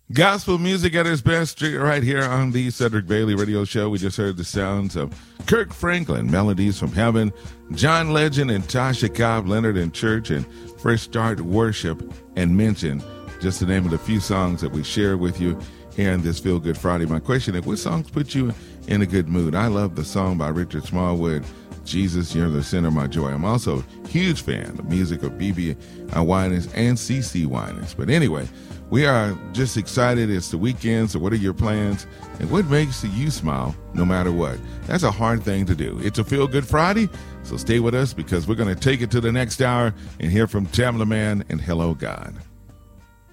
Gospel music at its best right here on the Cedric Bailey Radio Show. We just heard the sounds of Kirk Franklin, Melodies from Heaven, John Legend and Tasha Cobb, Leonard and Church, and Fresh Start Worship and Mention, just to name of the few songs that we share with you here in this Feel Good Friday. My question is, what songs put you in a good mood? I love the song by Richard Smallwood, Jesus, You're the Center of My Joy. I'm also a huge fan of the music of B.B. Winans and C.C. Winans. But anyway, we are just excited. It's the weekend, so what are your plans? And what makes you smile no matter what? That's a hard thing to do. It's a Feel Good Friday, so stay with us because we're going to take it to the next hour and hear from Tamla Man and Hello God.